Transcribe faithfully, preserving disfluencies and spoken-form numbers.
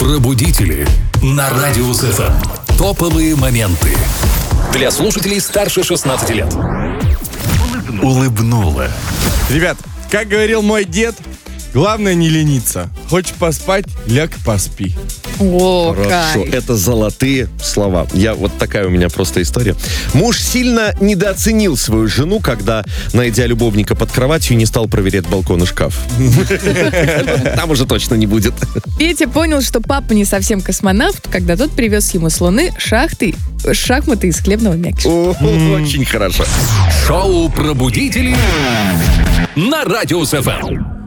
Пробудители на Радио СФМ. Топовые моменты для слушателей старше шестнадцати лет. Улыбнула. Ребят, как говорил мой дед, главное не лениться. Хочешь поспать, ляг поспи. О, Хорошо, кайф. это золотые слова. Я вот такая у меня просто история. Муж сильно недооценил свою жену, когда, найдя любовника под кроватью, не стал проверять балкон и шкаф. Там уже точно не будет. Петя понял, что папа не совсем космонавт, когда тот привез ему слоны, шахты, шахматы из хлебного мякиша. Очень хорошо. Шоу «Пробудители» на Радио СФМ.